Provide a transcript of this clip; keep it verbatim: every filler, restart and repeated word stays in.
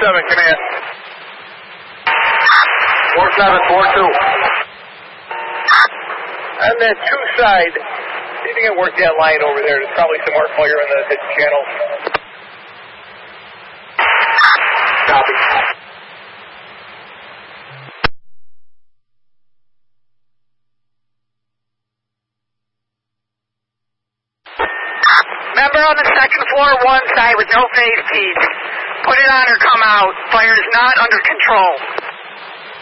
seven, command. four seven, four two. On that two side, see if you can work that line over there. There's probably some more fire in the, the channel. Copy. Member on the second floor, one side with no phase teeth. Put it on or come out. Fire is not under control.